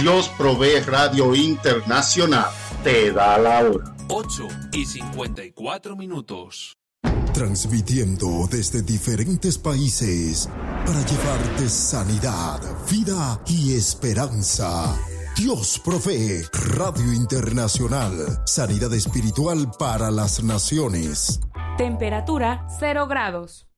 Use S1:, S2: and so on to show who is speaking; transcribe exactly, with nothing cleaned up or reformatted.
S1: Dios Provee Radio Internacional te da la hora.
S2: ocho y cincuenta y cuatro minutos.
S3: Transmitiendo desde diferentes países para llevarte sanidad, vida y esperanza. Dios Provee Radio Internacional. Sanidad espiritual para las naciones.
S4: Temperatura cero grados.